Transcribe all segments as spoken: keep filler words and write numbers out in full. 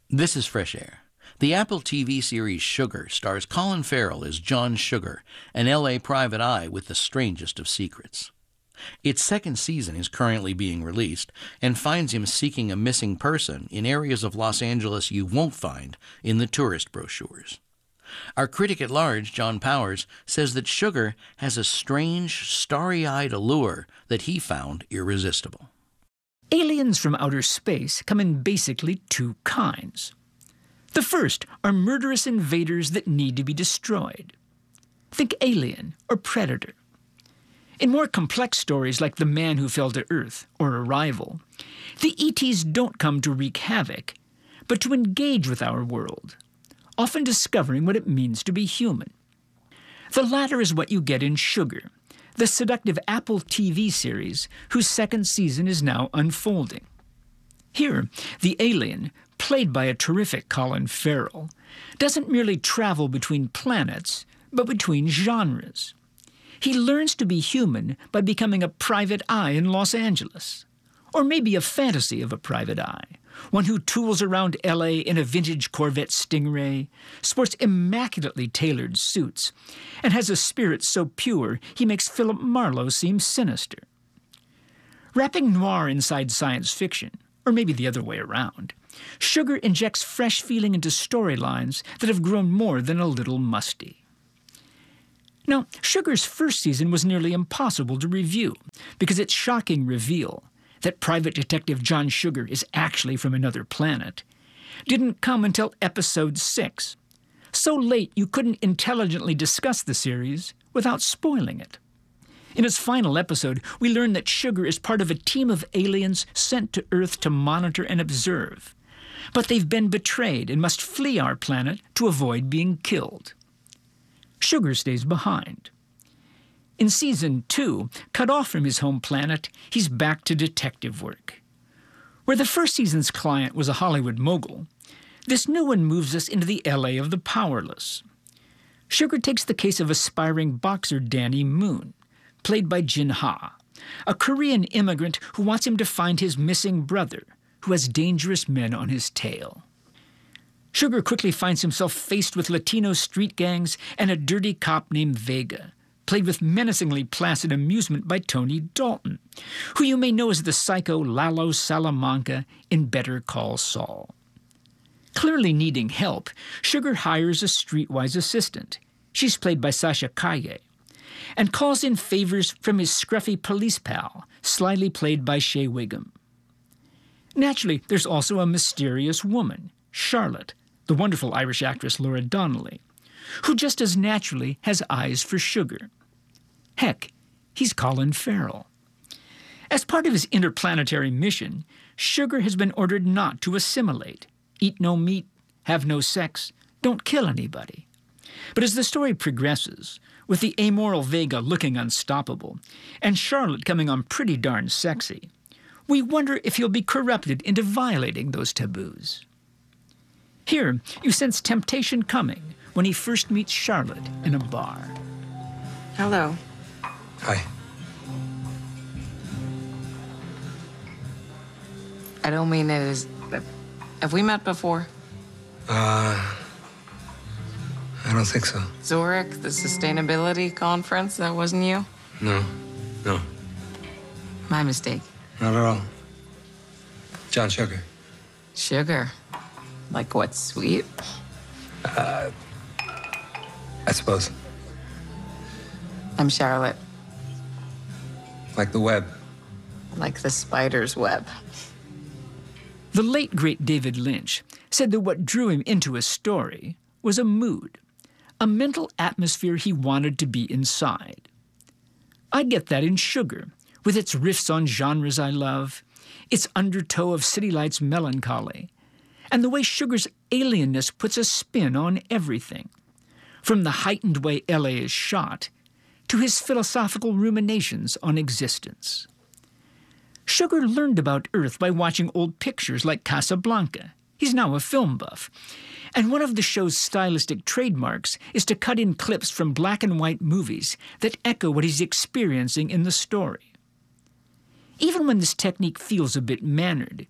This is Fresh Air. The Apple T V series Sugar stars Colin Farrell as John Sugar, an L A private eye with the strangest of secrets. Its second season is currently being released and finds him seeking a missing person in areas of Los Angeles you won't find in the tourist brochures. Our critic at large, John Powers, says that Sugar has a strange, starry-eyed allure that he found irresistible. Aliens from outer space come in basically two kinds. The first are murderous invaders that need to be destroyed. Think Alien or Predator. In more complex stories like The Man Who Fell to Earth or Arrival, the E Ts don't come to wreak havoc, but to engage with our world, often discovering what it means to be human. The latter is what you get in Sugar, the seductive Apple T V series whose second season is now unfolding. Here, the alien, played by a terrific Colin Farrell, doesn't merely travel between planets, but between genres. He learns to be human by becoming a private eye in Los Angeles, or maybe a fantasy of a private eye, one who tools around L A in a vintage Corvette Stingray, sports immaculately tailored suits, and has a spirit so pure he makes Philip Marlowe seem sinister. Wrapping noir inside science fiction, or maybe the other way around, Sugar injects fresh feeling into storylines that have grown more than a little musty. Now, Sugar's first season was nearly impossible to review because its shocking reveal that private detective John Sugar is actually from another planet didn't come until episode six, so late you couldn't intelligently discuss the series without spoiling it. In its final episode, we learn that Sugar is part of a team of aliens sent to Earth to monitor and observe, but they've been betrayed and must flee our planet to avoid being killed. Sugar stays behind. In season two, cut off from his home planet, he's back to detective work. Where the first season's client was a Hollywood mogul, this new one moves us into the L A of the powerless. Sugar takes the case of aspiring boxer Danny Moon, played by Jin Ha, a Korean immigrant who wants him to find his missing brother, who has dangerous men on his tail. Sugar quickly finds himself faced with Latino street gangs and a dirty cop named Vega, played with menacingly placid amusement by Tony Dalton, who you may know as the psycho Lalo Salamanca in Better Call Saul. Clearly needing help, Sugar hires a streetwise assistant. She's played by Sasha Calle, and calls in favors from his scruffy police pal, slyly played by Shea Wiggum. Naturally, there's also a mysterious woman, Charlotte, the wonderful Irish actress Laura Donnelly, who just as naturally has eyes for Sugar. Heck, he's Colin Farrell. As part of his interplanetary mission, Sugar has been ordered not to assimilate, eat no meat, have no sex, don't kill anybody. But as the story progresses, with the amoral Vega looking unstoppable, and Charlotte coming on pretty darn sexy, we wonder if he'll be corrupted into violating those taboos. Here, you sense temptation coming when he first meets Charlotte in a bar. Hello. Hi. I don't mean it as... Have we met before? Uh... I don't think so. Zurich, the sustainability conference, that wasn't you? No. No. My mistake. Not at all. John Sugar. Sugar? Like what, sweet? Uh... I suppose. I'm Charlotte. Like the web. Like the spider's web. The late, great David Lynch said that what drew him into a story was a mood, a mental atmosphere he wanted to be inside. I get that in Sugar, with its riffs on genres I love, its undertow of City Lights melancholy, and the way Sugar's alienness puts a spin on everything, from the heightened way L A is shot to his philosophical ruminations on existence. Sugar learned about Earth by watching old pictures like Casablanca. He's now a film buff. And one of the show's stylistic trademarks is to cut in clips from black and white movies that echo what he's experiencing in the story. Even when this technique feels a bit mannered,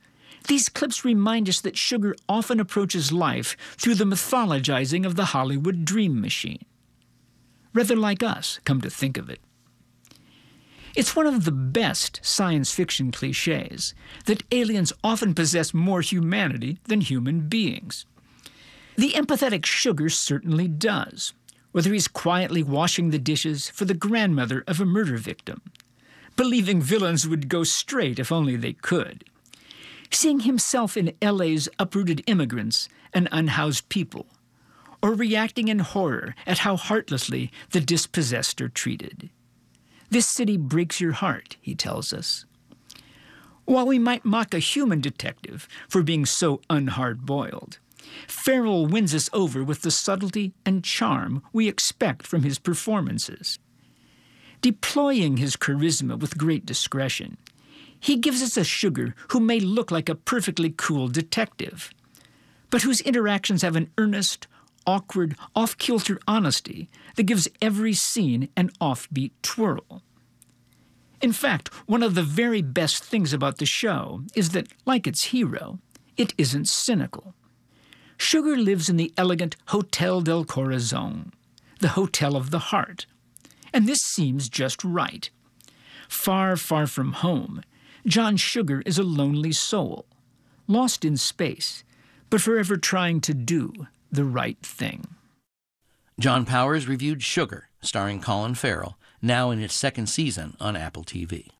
These clips remind us that Sugar often approaches life through the mythologizing of the Hollywood dream machine. Rather like us, come to think of it. It's one of the best science fiction cliches that aliens often possess more humanity than human beings. The empathetic Sugar certainly does, whether he's quietly washing the dishes for the grandmother of a murder victim, believing villains would go straight if only they could, seeing himself in L A's uprooted immigrants and unhoused people, or reacting in horror at how heartlessly the dispossessed are treated. This city breaks your heart, he tells us. While we might mock a human detective for being so unhard-boiled, Farrell wins us over with the subtlety and charm we expect from his performances. Deploying his charisma with great discretion, he gives us a Sugar who may look like a perfectly cool detective, but whose interactions have an earnest, awkward, off-kilter honesty that gives every scene an offbeat twirl. In fact, one of the very best things about the show is that, like its hero, it isn't cynical. Sugar lives in the elegant Hotel del Corazon, the hotel of the heart, and this seems just right. Far, far from home, John Sugar is a lonely soul, lost in space, but forever trying to do the right thing. John Powers reviewed Sugar, starring Colin Farrell, now in its second season on Apple T V.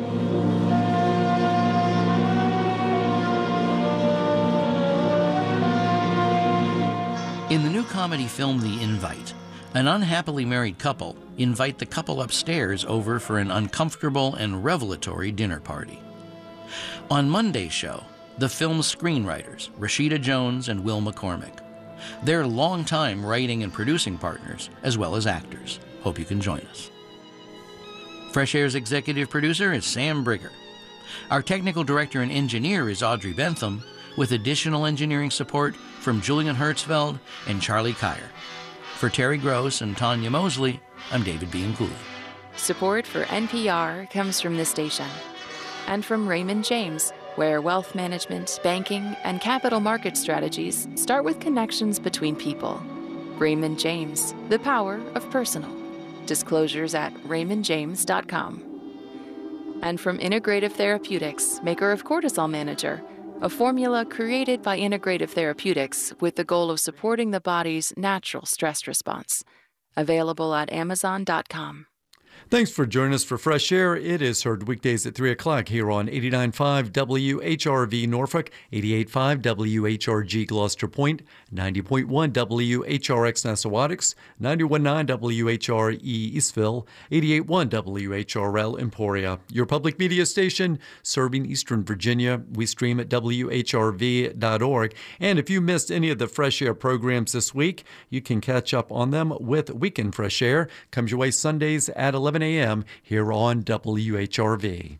In the new comedy film The Invite, an unhappily married couple invite the couple upstairs over for an uncomfortable and revelatory dinner party. On Monday's show, the film's screenwriters, Rashida Jones and Will McCormick. They're longtime writing and producing partners, as well as actors. Hope you can join us. Fresh Air's executive producer is Sam Brigger. Our technical director and engineer is Audrey Bentham, with additional engineering support from Julian Hertzfeld and Charlie Kyer. For Terry Gross and Tanya Mosley, I'm David Bianculli. Support for N P R comes from this station and from Raymond James, where wealth management, banking, and capital market strategies start with connections between people. Raymond James, the power of personal. Disclosures at raymond james dot com. And from Integrative Therapeutics, maker of Cortisol Manager, a formula created by Integrative Therapeutics with the goal of supporting the body's natural stress response. Available at amazon dot com. Thanks for joining us for Fresh Air. It is heard weekdays at three o'clock here on eighty-nine point five W H R V Norfolk, eighty-eight point five W H R G Gloucester Point, ninety point one W H R X Nassauatics, ninety-one point nine W H R E Eastville, eighty-eight point one W H R L Emporia. Your public media station serving Eastern Virginia. We stream at W H R V dot org. And if you missed any of the Fresh Air programs this week, you can catch up on them with Weekend Fresh Air. Comes your way Sundays at eleven a.m. here on W H R V.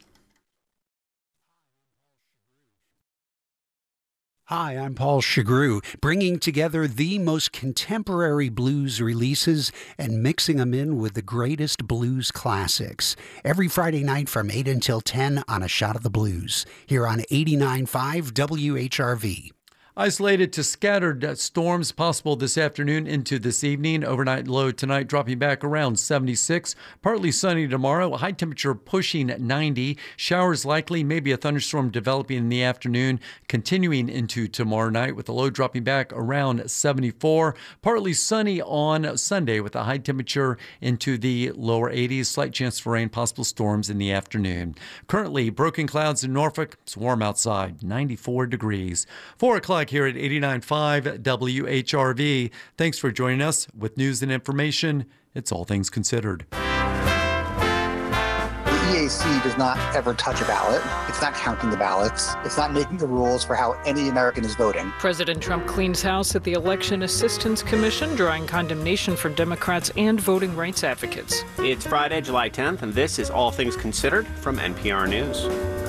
Hi, I'm Paul Chagru, bringing together the most contemporary blues releases and mixing them in with the greatest blues classics. Every Friday night from eight until ten on A Shot of the Blues, here on eighty-nine point five W H R V. Isolated to scattered storms possible this afternoon into this evening. Overnight low tonight dropping back around seventy-six. Partly sunny tomorrow. High temperature pushing ninety. Showers likely. Maybe a thunderstorm developing in the afternoon. Continuing into tomorrow night with the low dropping back around seventy-four. Partly sunny on Sunday with a high temperature into the lower eighties. Slight chance for rain. Possible storms in the afternoon. Currently broken clouds in Norfolk. It's warm outside. ninety-four degrees. four o'clock here at eighty-nine point five W H R V. Thanks for joining us with news and information. It's All Things Considered. The E A C does not ever touch a ballot. It's not counting the ballots. It's not making the rules for how any American is voting. President Trump cleans house at the Election Assistance Commission, drawing condemnation from Democrats and voting rights advocates. It's Friday, July tenth, and this is All Things Considered from N P R News.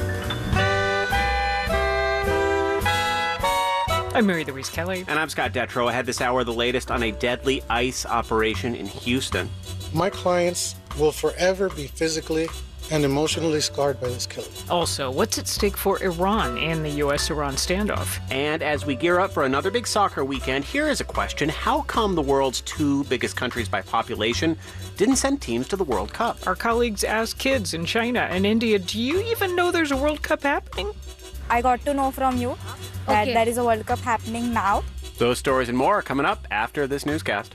I'm Mary Louise Kelly. And I'm Scott Detrow. Ahead this hour, the latest on a deadly ICE operation in Houston. My clients will forever be physically and emotionally scarred by this killing. Also, what's at stake for Iran in the U S Iran standoff? And as we gear up for another big soccer weekend, here is a question. How come the world's two biggest countries by population didn't send teams to the World Cup? Our colleagues asked kids in China and India, do you even know there's a World Cup happening? I got to know from you that Okay. there is a World Cup happening now. Those stories and more are coming up after this newscast.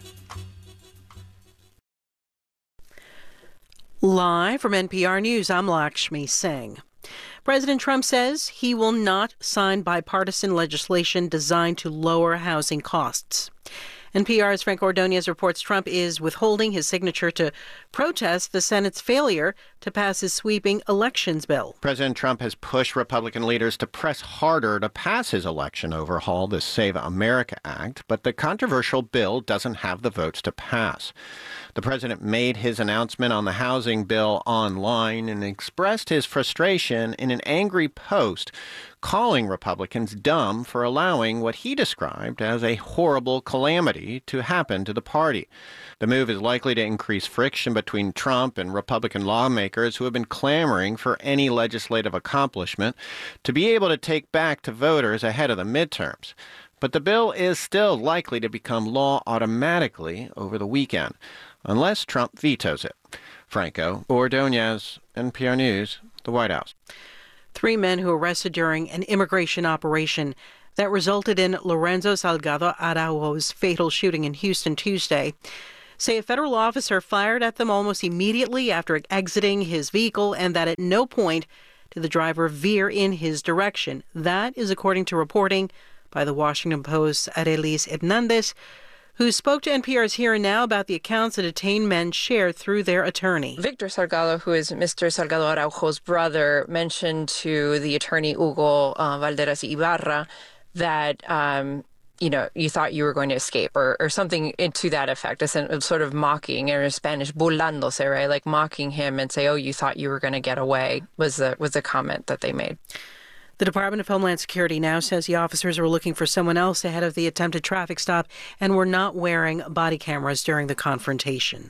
Live from N P R News, I'm Lakshmi Singh. President Trump says he will not sign bipartisan legislation designed to lower housing costs. N P R's Frank Ordonez reports Trump is withholding his signature to protest the Senate's failure to pass his sweeping elections bill. President Trump has pushed Republican leaders to press harder to pass his election overhaul, the Save America Act, but the controversial bill doesn't have the votes to pass. The president made his announcement on the housing bill online and expressed his frustration in an angry post, calling Republicans dumb for allowing what he described as a horrible calamity to happen to the party. The move is likely to increase friction between Trump and Republican lawmakers who have been clamoring for any legislative accomplishment to be able to take back to voters ahead of the midterms. But the bill is still likely to become law automatically over the weekend, unless Trump vetoes it. Franco Ordonez, N P R News, the White House. Three men who arrested during an immigration operation that resulted in Lorenzo Salgado Araujo's fatal shooting in Houston Tuesday say a federal officer fired at them almost immediately after exiting his vehicle and that at no point did the driver veer in his direction. That is according to reporting by the Washington Post's Arelis Hernandez, who spoke to N P R's Here and Now about the accounts the detained men shared through their attorney. Victor Salgado, who is Mister Salgado Araujo's brother, mentioned to the attorney Hugo uh, Valderas Ibarra that, um, you know, you thought you were going to escape or, or something to that effect, a sort of mocking, or in Spanish, burlándose, right? Like mocking him and say, oh, you thought you were going to get away was the, was the comment that they made. The Department of Homeland Security now says the officers were looking for someone else ahead of the attempted traffic stop and were not wearing body cameras during the confrontation.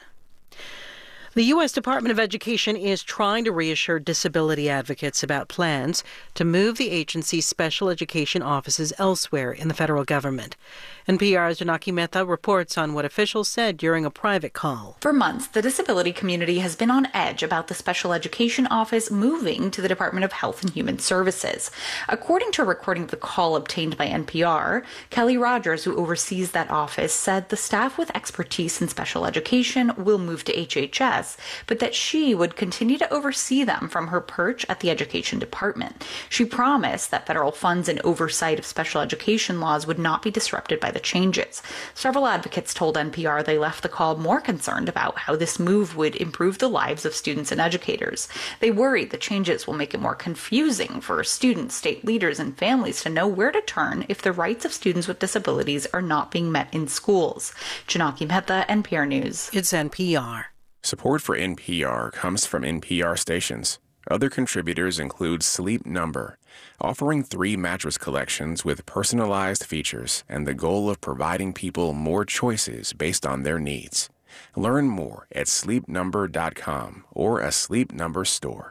The U S Department of Education is trying to reassure disability advocates about plans to move the agency's special education offices elsewhere in the federal government. N P R's Janaki Mehta reports on what officials said during a private call. For months, the disability community has been on edge about the special education office moving to the Department of Health and Human Services. According to a recording of the call obtained by N P R, Kelly Rogers, who oversees that office, said the staff with expertise in special education will move to H H S, but that she would continue to oversee them from her perch at the Education Department. She promised that federal funds and oversight of special education laws would not be disrupted by the changes. Several advocates told N P R they left the call more concerned about how this move would improve the lives of students and educators. They worried the changes will make it more confusing for students, state leaders, and families to know where to turn if the rights of students with disabilities are not being met in schools. Janaki Mehta, N P R News. It's N P R. Support for N P R comes from N P R stations. Other contributors include Sleep Number, offering three mattress collections with personalized features and the goal of providing people more choices based on their needs. Learn more at sleep number dot com or a Sleep Number store.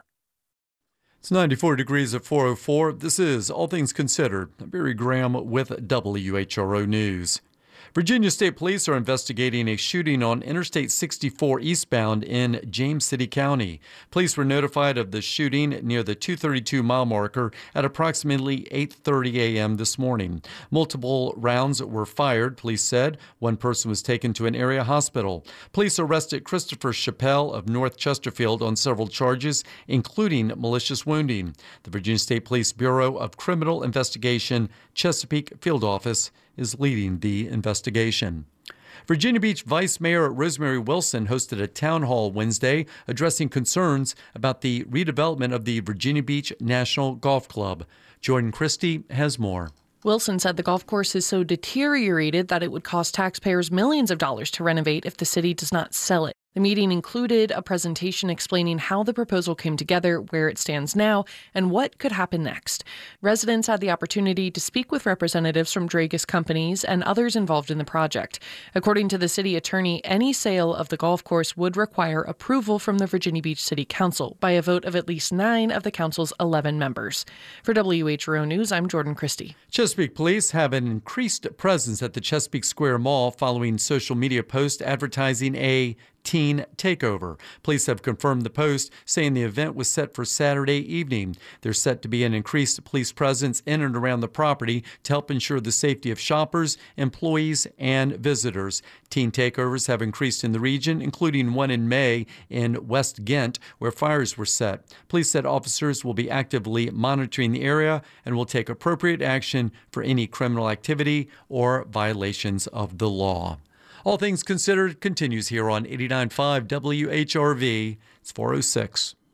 It's ninety-four degrees at four oh four. This is All Things Considered. I'm Barry Graham with W H R O News. Virginia State Police are investigating a shooting on Interstate sixty-four eastbound in James City County. Police were notified of the shooting near the two thirty-two mile marker at approximately eight thirty a.m. this morning. Multiple rounds were fired, police said. One person was taken to an area hospital. Police arrested Christopher Chappelle of North Chesterfield on several charges, including malicious wounding. The Virginia State Police Bureau of Criminal Investigation, Chesapeake Field Office, is leading the investigation. Virginia Beach Vice Mayor Rosemary Wilson hosted a town hall Wednesday addressing concerns about the redevelopment of the Virginia Beach National Golf Club. Jordan Christie has more. Wilson said the golf course is so deteriorated that it would cost taxpayers millions of dollars to renovate if the city does not sell it. The meeting included a presentation explaining how the proposal came together, where it stands now, and what could happen next. Residents had the opportunity to speak with representatives from Dragus companies and others involved in the project. According to the city attorney, any sale of the golf course would require approval from the Virginia Beach City Council by a vote of at least nine of the council's eleven members. For W H R O News, I'm Jordan Christie. Chesapeake police have an increased presence at the Chesapeake Square Mall following social media posts advertising a teen takeover. Police have confirmed the post, saying the event was set for Saturday evening. There's set to be an increased police presence in and around the property to help ensure the safety of shoppers, employees, and visitors. Teen takeovers have increased in the region, including one in May in West Ghent, where fires were set. Police said officers will be actively monitoring the area and will take appropriate action for any criminal activity or violations of the law. All Things Considered continues here on eighty-nine point five W H R V. It's four oh six.